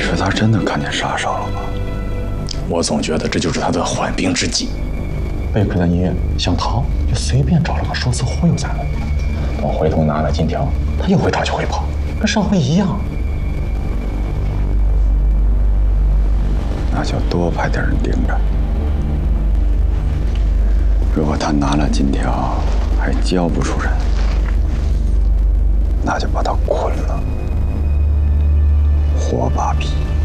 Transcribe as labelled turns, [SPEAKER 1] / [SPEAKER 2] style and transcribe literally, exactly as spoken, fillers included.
[SPEAKER 1] 是他真的看见杀手了吗？
[SPEAKER 2] 我总觉得这就是他的缓兵之计。
[SPEAKER 3] 贝克的你想逃，就随便找了个说辞忽悠咱们。等回头拿了金条，他又会找去回跑，跟上回一样。
[SPEAKER 1] 那就多派点人盯着。如果他拿了金条还交不出人，那就把他捆了，活扒皮。